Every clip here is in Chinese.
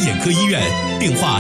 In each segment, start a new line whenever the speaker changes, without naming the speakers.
眼科医院，电话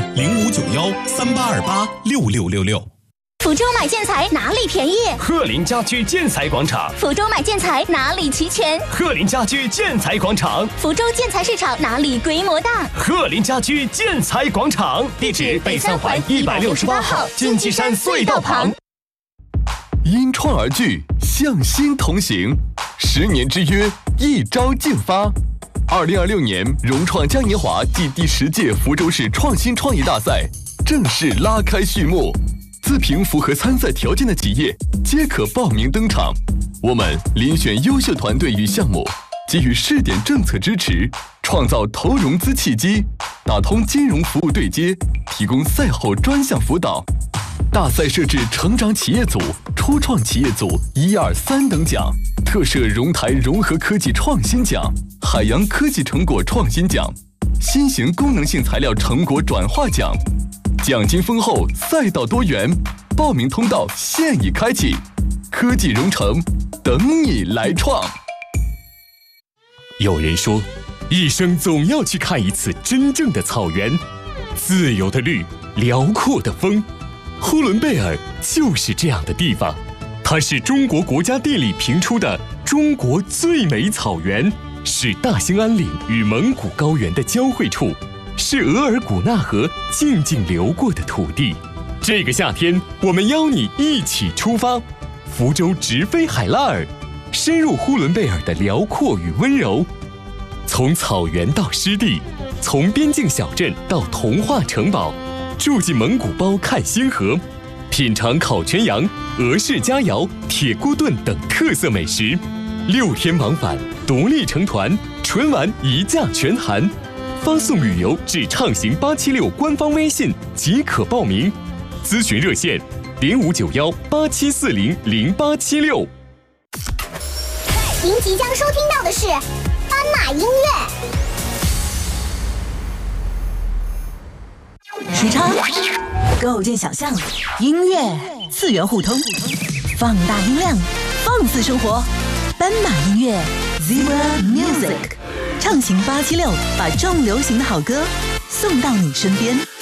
059138286666。
福州买建材哪里便宜？
鹤林家居建材广场。
福州买建材哪里齐全？
鹤林家居建材广场。
福州建材市场哪里规模大？
鹤林家居建材广场，地址北三环168号金鸡山隧道旁。
因创而聚，向心同行，10年之约，一朝竞发。2026年融创嘉年华暨第10届福州市创新创业大赛正式拉开序幕，自评符合参赛条件的企业皆可报名登场。我们遴选优秀团队与项目，给予试点政策支持，创造投融资契机，打通金融服务对接，提供赛后专项辅导。大赛设置成长企业组、初创企业组1、2、3等奖，特设融台融合科技创新奖、海洋科技成果创新奖、新型功能性材料成果转化奖。奖金丰厚，赛道多元，报名通道现已开启，科技融城，等你来创。
有人说，一生总要去看一次真正的草原，自由的绿，辽阔的风。呼伦贝尔就是这样的地方，它是中国国家地理评出的中国最美草原，是大兴安岭与蒙古高原的交汇处，是额尔古纳河静静流过的土地。这个夏天，我们邀你一起出发，福州直飞海拉尔，深入呼伦贝尔的辽阔与温柔。从草原到湿地，从边境小镇到童话城堡，住进蒙古包看星河，品尝烤全羊、俄式佳肴、铁锅炖等特色美食。6天往返，独立成团，纯玩一价全含。发送旅游至畅行876官方微信即可报名，咨询热线059187400876。
您即将收听到的是斑马音乐。
时差构建想象，音乐次元互通，放大音量，放肆生活。斑马音乐 Zebra Music， 畅行876，把重流行的好歌送到你身边。